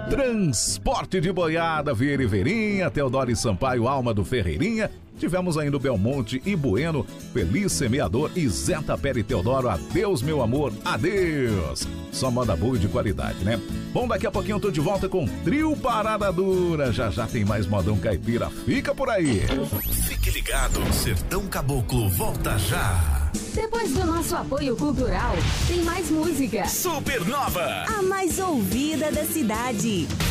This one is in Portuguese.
Transporte de boiada, Vieira e Verinha, Teodoro e Sampaio, Alma do Ferreirinha. Tivemos ainda o Belmonte e Bueno, Feliz Semeador e Zé Tapera e Teodoro. Adeus, meu amor, adeus. Só moda boa e de qualidade, né? Bom, daqui a pouquinho eu tô de volta com Trio Parada Dura. Já já tem mais modão caipira, fica por aí. Fique ligado, Sertão Caboclo volta já. Depois do nosso apoio cultural, tem mais música. Supernova, a mais ouvida da cidade.